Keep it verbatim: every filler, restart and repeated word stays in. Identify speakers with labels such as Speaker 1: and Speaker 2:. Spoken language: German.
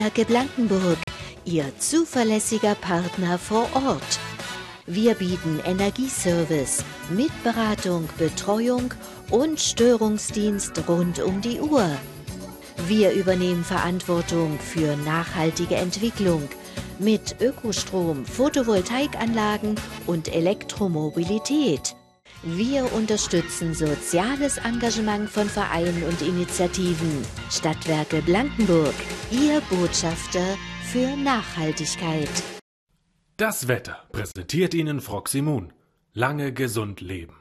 Speaker 1: Stadtwerke Blankenburg, Ihr zuverlässiger Partner vor Ort. Wir bieten Energieservice mit Beratung, Betreuung und Störungsdienst rund um die Uhr. Wir übernehmen Verantwortung für nachhaltige Entwicklung mit Ökostrom, Photovoltaikanlagen und Elektromobilität. Wir unterstützen soziales Engagement von Vereinen und Initiativen. Stadtwerke Blankenburg, Ihr Botschafter für Nachhaltigkeit.
Speaker 2: Das Wetter präsentiert Ihnen Froximун. Lange gesund leben.